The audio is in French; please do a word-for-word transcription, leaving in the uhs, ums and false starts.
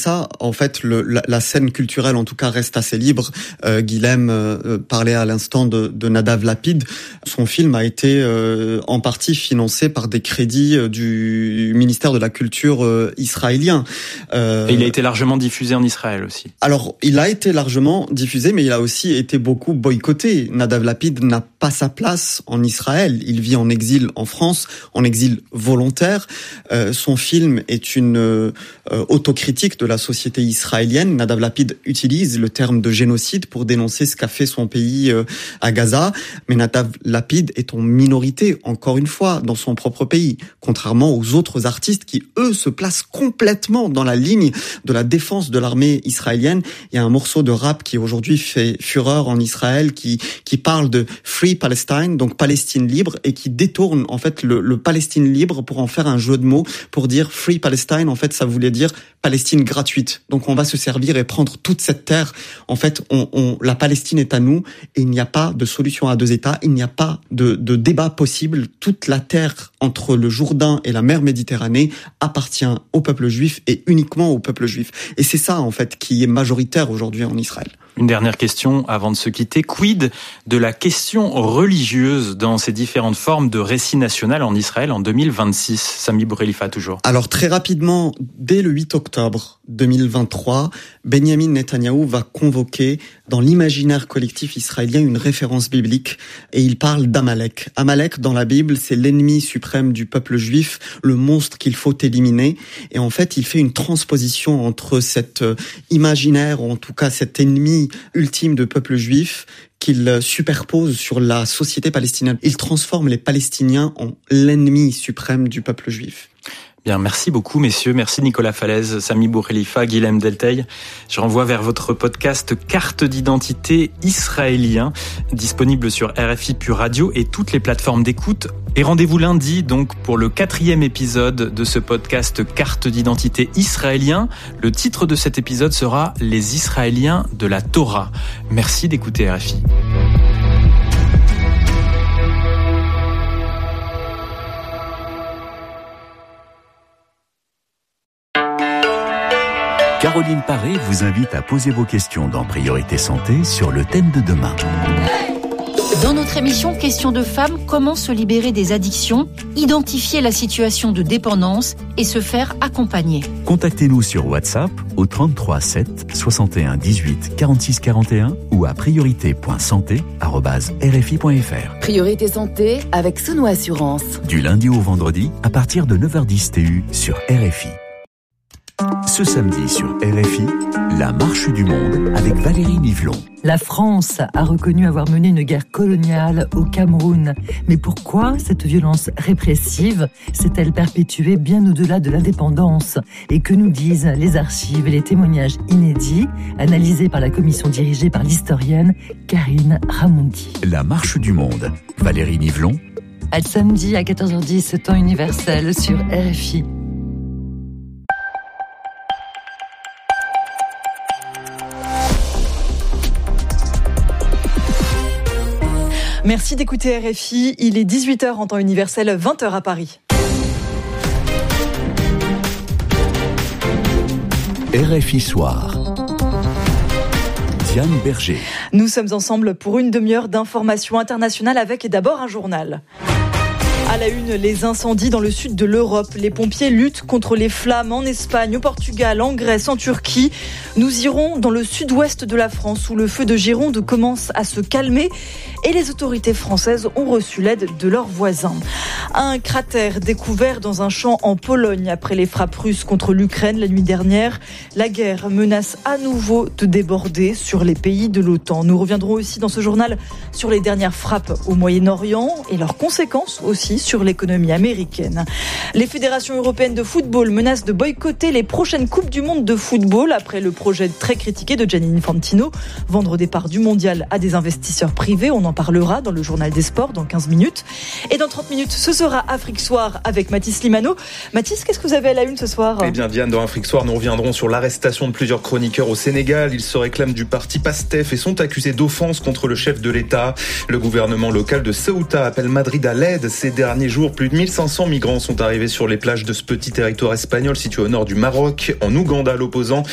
ça, en fait, le, la, la scène culturelle, en tout cas, reste assez libre. Euh, Guilhem euh, parlait à l'instant de, de Nadav Lapid. Son film a été euh, en partie financé par des crédits euh, du ministère de la Culture euh, israélien. Euh, Et il a été largement diffusé en Israël aussi. Alors, il a été largement diffusé, mais il a aussi été beaucoup boycotté. Nadav Lapid n'a pas sa place en Israël. Il vit en exil en France, en exil volontaire. Euh, son film est une euh, autocritique de la société israélienne. Nadav Lapid utilise le terme de génocide pour dénoncer ce qu'a fait son pays euh, à Gaza. Mais Nadav Lapid est en minorité, encore une fois, dans son propre pays, contrairement aux autres artistes qui, eux, se placent complètement dans la ligne de la défense de l'armée israélienne. Il y a un morceau de rap qui aujourd'hui fait fureur en Israël, qui qui parle de Free Palestine, donc Palestine libre, et qui détourne en fait le, le Palestine libre pour en faire un jeu de mots, pour dire Free Palestine, en fait ça voulait dire Palestine gratuite. Donc on va se servir et prendre toute cette terre. En fait, on, on la Palestine est à nous et il n'y a pas de solution à deux États, il n'y a pas de, de débat possible. Toute la terre entre le Jourdain et la mer Méditerranée appartient au peuple juif et uniquement au peuple juif. Et c'est ça en fait qui est majoritaire aujourd'hui en Israël. Une dernière question avant de se quitter. Quid de la question religieuse dans ces différentes formes de récit national en Israël en deux mille vingt-six? Sami Boukhelifa, toujours. Alors très rapidement, dès le huit octobre deux mille vingt-trois, Benjamin Netanyahou va convoquer dans l'imaginaire collectif israélien une référence biblique et il parle d'Amalek. Amalek dans la Bible, c'est l'ennemi suprême du peuple juif, le monstre qu'il faut éliminer. Et en fait, il fait une transposition entre cet imaginaire, ou en tout cas cet ennemi ultime de peuple juif, qu'il superpose sur la société palestinienne. Il transforme les Palestiniens en l'ennemi suprême du peuple juif. Bien, merci beaucoup, messieurs. Merci Nicolas Falaise, Sami Boukhelifa, Guilhem Delteil. Je renvoie vers votre podcast Carte d'identité israélien, disponible sur R F I Pure Radio et toutes les plateformes d'écoute. Et rendez-vous lundi, donc, pour le quatrième épisode de ce podcast Carte d'identité israélien. Le titre de cet épisode sera « Les Israéliens de la Torah ». Merci d'écouter R F I. Caroline Paré vous invite à poser vos questions dans Priorité Santé sur le thème de demain. Dans notre émission Questions de femmes, comment se libérer des addictions, identifier la situation de dépendance et se faire accompagner. Contactez-nous sur WhatsApp au trente-trois sept soixante et un dix-huit quarante-six quarante et un ou à priorité point santé arobase r f i point f r. Priorité Santé avec Sono Assurance. Du lundi au vendredi à partir de neuf heures dix T U sur R F I. Ce samedi sur R F I, la marche du monde avec Valérie Nivelon. La France a reconnu avoir mené une guerre coloniale au Cameroun. Mais pourquoi cette violence répressive s'est-elle perpétuée bien au-delà de l'indépendance? Et que nous disent les archives et les témoignages inédits analysés par la commission dirigée par l'historienne Karine Ramondi? La marche du monde, Valérie Nivelon. À samedi à quatorze heures dix, temps universel sur R F I. Merci d'écouter R F I. Il est dix-huit heures en temps universel, vingt heures à Paris. R F I Soir. Diane Berger. Nous sommes ensemble pour une demi-heure d'informations internationales avec d'abord un journal. À la une, les incendies dans le sud de l'Europe. Les pompiers luttent contre les flammes en Espagne, au Portugal, en Grèce, en Turquie. Nous irons dans le sud-ouest de la France où le feu de Gironde commence à se calmer et les autorités françaises ont reçu l'aide de leurs voisins. Un cratère découvert dans un champ en Pologne après les frappes russes contre l'Ukraine la nuit dernière. La guerre menace à nouveau de déborder sur les pays de l'OTAN. Nous reviendrons aussi dans ce journal sur les dernières frappes au Moyen-Orient et leurs conséquences aussi sur l'économie américaine. Les fédérations européennes de football menacent de boycotter les prochaines Coupes du Monde de football après le projet très critiqué de Gianni Infantino, vendre des parts du mondial à des investisseurs privés. On en parlera dans le journal des sports dans quinze minutes. Et dans trente minutes, ce sera Afrique Soir avec Mathis Limano. Mathis, qu'est-ce que vous avez à la une ce soir ? Eh bien Diane, dans Afrique Soir, nous reviendrons sur l'arrestation de plusieurs chroniqueurs au Sénégal. Ils se réclament du parti PASTEF et sont accusés d'offense contre le chef de l'État. Le gouvernement local de Ceuta appelle Madrid à l'aide. Ces derniers jours, plus de mille cinq cents migrants sont arrivés sur les plages de ce petit territoire espagnol situé au nord du Maroc. En Ouganda, l'opposant